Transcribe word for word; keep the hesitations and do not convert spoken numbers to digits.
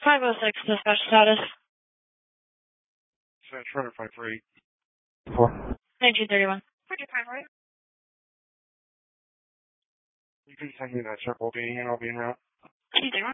five oh six, dispatch status. Dispatch runner five four eight. Four. nineteen thirty-one. You can send me that circle being and I'll be in route. two thirty-one.